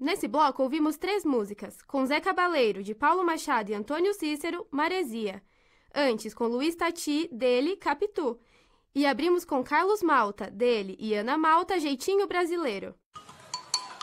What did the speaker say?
Nesse bloco, ouvimos 3 músicas, com Zé Cabaleiro, de Paulo Machado e Antônio Cícero, Maresia. Antes, com Luiz Tati, dele, Capitu. E abrimos com Carlos Malta, dele, e Ana Malta, Jeitinho Brasileiro.